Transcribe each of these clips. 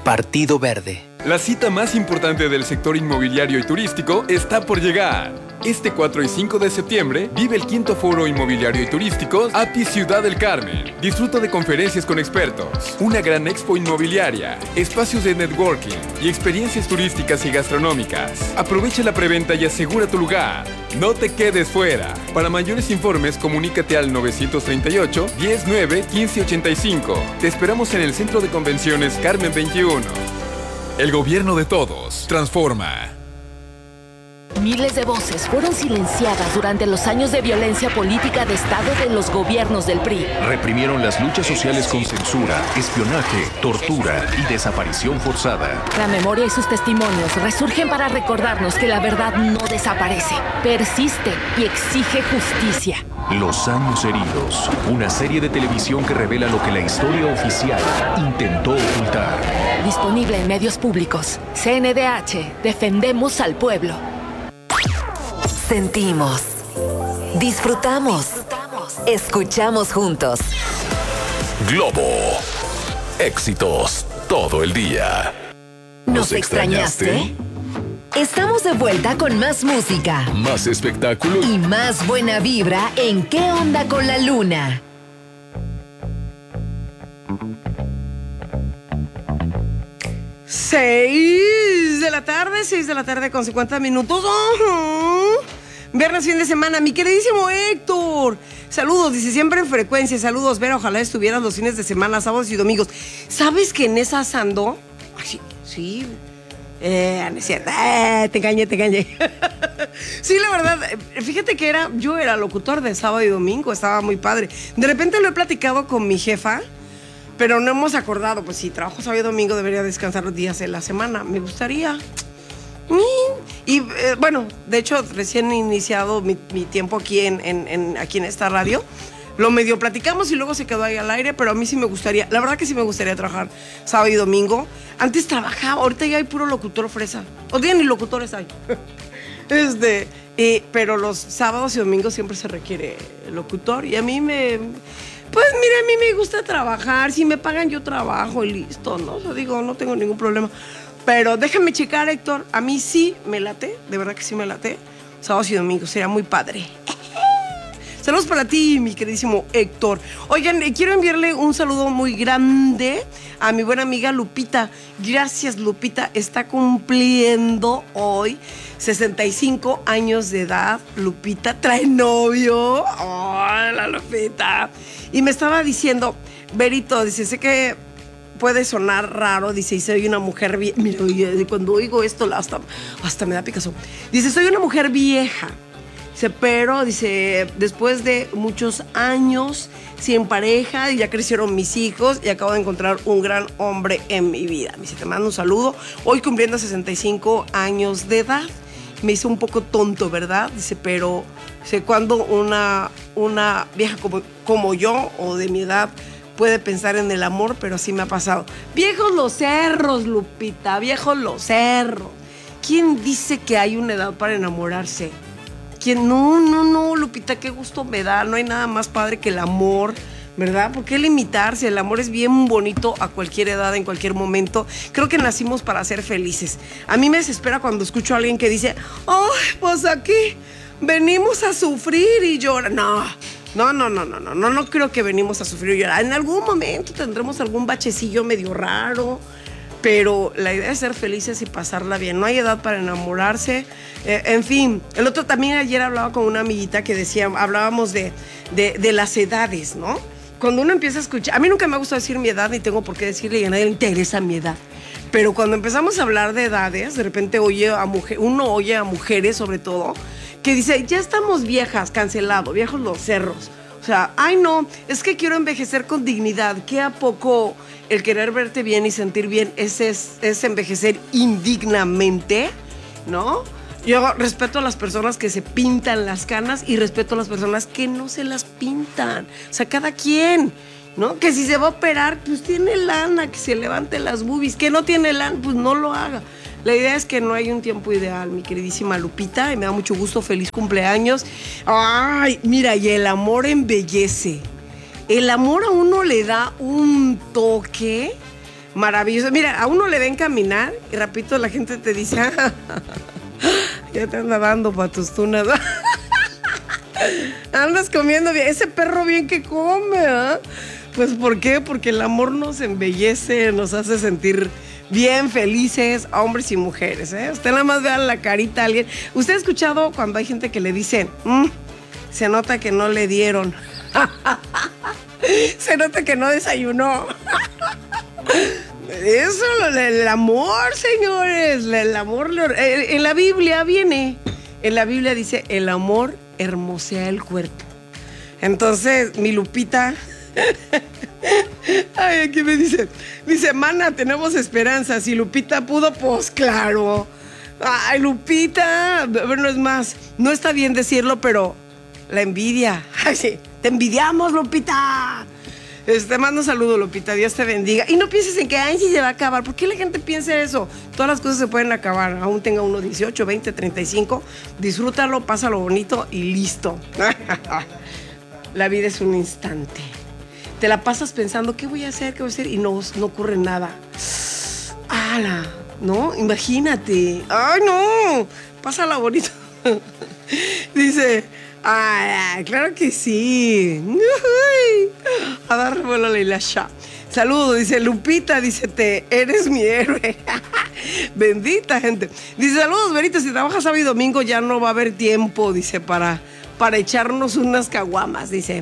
Partido Verde. La cita más importante del sector inmobiliario y turístico está por llegar. Este 4 y 5 de septiembre vive el quinto Foro Inmobiliario y Turístico API Ciudad del Carmen. Disfruta de conferencias con expertos, una gran expo inmobiliaria, espacios de networking y experiencias turísticas y gastronómicas. Aprovecha la preventa y asegura tu lugar. No te quedes fuera. Para mayores informes, comunícate al 938-109-1585. Te esperamos en el Centro de Convenciones Carmen 21. El gobierno de todos transforma. Miles de voces fueron silenciadas durante los años de violencia política de Estado de los gobiernos del PRI. Reprimieron las luchas sociales con censura, espionaje, tortura y desaparición forzada. La memoria y sus testimonios resurgen para recordarnos que la verdad no desaparece, persiste y exige justicia. Los años heridos, una serie de televisión que revela lo que la historia oficial intentó ocultar. Disponible en medios públicos. CNDH, defendemos al pueblo. Sentimos, disfrutamos, escuchamos juntos. Globo. Éxitos todo el día. ¿Nos extrañaste? Estamos de vuelta con más música, Más espectáculo y más buena vibra en ¿Qué onda con la luna? Seis de la tarde con 50 minutos. Viernes, fin de semana. Mi queridísimo Héctor. Saludos, dice, siempre en frecuencia. Saludos, Vera, ojalá estuvieras los fines de semana, sábados y domingos. ¿Sabes que en esas ando? Ay, sí. No es cierto. Te engañé. Sí, la verdad, fíjate que yo era locutor de sábado y domingo, estaba muy padre. De repente lo he platicado con mi jefa, pero no hemos acordado. Pues si trabajo sábado y domingo, debería descansar los días de la semana. Me gustaría. Y bueno, de hecho, recién iniciado mi tiempo aquí aquí en esta radio. Lo medio platicamos y luego se quedó ahí al aire, pero a mí sí me gustaría, la verdad que sí me gustaría trabajar sábado y domingo. Antes trabajaba, ahorita ya hay puro locutor fresa. O día ni locutores hay. Pero los sábados y domingos siempre se requiere locutor. Y a mí pues mira, a mí me gusta trabajar. Si me pagan, yo trabajo y listo, ¿no? O sea, digo, no tengo ningún problema. Pero déjame checar, Héctor. A mí sí me late, de verdad que sí me late. Sábados y domingos, sería muy padre. Saludos para ti, mi queridísimo Héctor. Oigan, quiero enviarle un saludo muy grande a mi buena amiga Lupita. Gracias, Lupita. Está cumpliendo hoy 65 años de edad. Lupita trae novio. ¡Hola, Lupita! Y me estaba diciendo, Berito, dice, sé que puede sonar raro, dice, y soy una mujer vieja. Mira, cuando oigo esto, hasta me da picazón. Dice, soy una mujer vieja. Dice, pero, dice, después de muchos años sin pareja, y ya crecieron mis hijos y acabo de encontrar un gran hombre en mi vida. Me dice, te mando un saludo. Hoy cumpliendo 65 años de edad. Me hizo un poco tonto, ¿verdad? Dice, pero, dice, cuando una vieja como yo o de mi edad puede pensar en el amor, pero así me ha pasado. Viejos los cerros, Lupita, viejos los cerros. ¿Quién dice que hay una edad para enamorarse? No, Lupita, qué gusto me da. No hay nada más padre que el amor, ¿verdad? ¿Por qué limitarse? El amor es bien bonito a cualquier edad, en cualquier momento. Creo que nacimos para ser felices. A mí me desespera cuando escucho a alguien que dice, ¡ay, pues aquí venimos a sufrir y llorar! No creo que venimos a sufrir y llorar. En algún momento tendremos algún bachecillo medio raro, pero la idea es ser felices y pasarla bien. No hay edad para enamorarse. En fin, el otro también ayer hablaba con una amiguita que decía, hablábamos de las edades, ¿no? Cuando uno empieza a escuchar, a mí nunca me gusta decir mi edad, ni tengo por qué decirle, y a nadie le interesa mi edad. Pero cuando empezamos a hablar de edades, de repente uno oye a mujeres sobre todo, que dice, ya estamos viejas, cancelado, viejos los cerros. O sea, ay no, es que quiero envejecer con dignidad. ¿Qué a poco el querer verte bien y sentir bien es envejecer indignamente? ¿No? Yo respeto a las personas que se pintan las canas y respeto a las personas que no se las pintan. O sea, cada quien, ¿no? Que si se va a operar, pues tiene lana, que se levante las boobies. Que no tiene lana, pues no lo haga. La idea es que no hay un tiempo ideal, mi queridísima Lupita, y me da mucho gusto, feliz cumpleaños. Ay, mira, y el amor embellece. El amor a uno le da un toque, maravilloso. Mira, a uno le ven caminar y rapidito la gente te dice, ya te anda dando pa' tus tunas. Andas comiendo bien, ese perro bien que come, ¿eh? Pues ¿por qué? Porque el amor nos embellece, nos hace sentir bien felices a hombres y mujeres, ¿eh? Usted nada más vea la carita a alguien. ¿Usted ha escuchado cuando hay gente que le dicen, se nota que no le dieron? Se nota que no desayunó. Eso, el amor, señores, el amor. En la Biblia viene, en la Biblia dice, el amor hermosea el cuerpo. Entonces, mi Lupita... Ay, aquí me dice, mana, tenemos esperanza. Si Lupita pudo, pues claro. Ay, Lupita, bueno, es más, no está bien decirlo, pero la envidia. Ay, sí, te envidiamos, Lupita. Mando un saludo, Lupita, Dios te bendiga. Y no pienses en que, ay, sí se va a acabar. ¿Por qué la gente piensa eso? Todas las cosas se pueden acabar. Aún tenga uno 18, 20, 35. Disfrútalo, pásalo bonito y listo. La vida es un instante. Te la pasas pensando, ¿qué voy a hacer? ¿Qué voy a hacer? Y no ocurre nada. ¡Hala! ¿No? Imagínate. ¡Ay, no! Pásala bonito. Dice, ¡ay, claro que sí! A dar revuelo a la hilacha. Saludos, dice Lupita, dice, eres mi héroe. Bendita gente. Dice, saludos, Verita, si trabajas sábado y domingo ya no va a haber tiempo, dice, para echarnos unas caguamas, dice.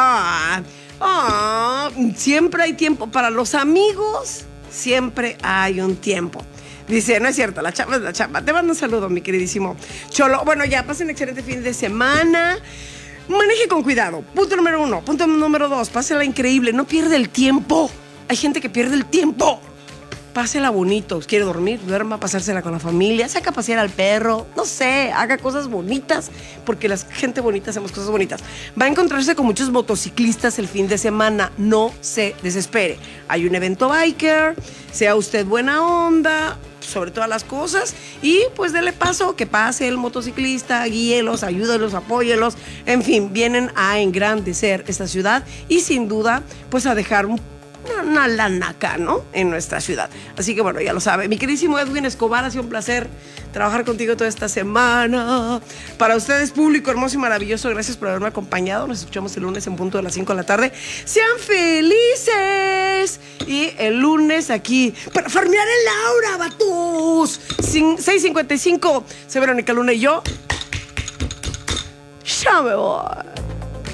Siempre hay tiempo. Para los amigos, siempre hay un tiempo. Dice, no es cierto, la chamba es la chamba. Te mando un saludo, mi queridísimo Cholo. Bueno, ya, pasen un excelente fin de semana. Maneje con cuidado. Punto número 1. Punto número 2. Pásela increíble. No pierde el tiempo. Hay gente que pierde el tiempo. Pásela bonito. Quiere dormir, duerma, pasársela con la familia, saca a pasear al perro, no sé, haga cosas bonitas, porque la gente bonita hacemos cosas bonitas. Va a encontrarse con muchos motociclistas el fin de semana, no se desespere. Hay un evento biker, sea usted buena onda, sobre todas las cosas, y pues dele paso, que pase el motociclista, guíelos, ayúdelos, apóyelos, en fin, vienen a engrandecer esta ciudad y sin duda, pues a dejar una lana acá, ¿no? En nuestra ciudad. Así que bueno, ya lo sabe. Mi queridísimo Edwin Escobar, ha sido un placer trabajar contigo toda esta semana. Para ustedes, público hermoso y maravilloso, gracias por haberme acompañado. Nos escuchamos el lunes en punto de las 5 de la tarde. ¡Sean felices! Y el lunes aquí, para farmear el aura, vatos. 6:55, soy Verónica Luna y yo ya me voy.